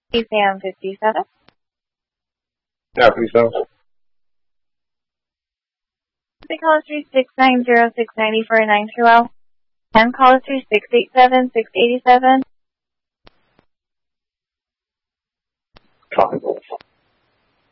Sam 57. Yeah, please don't. The call is 3690-690 for a 920. And call is 3687-687. Copy.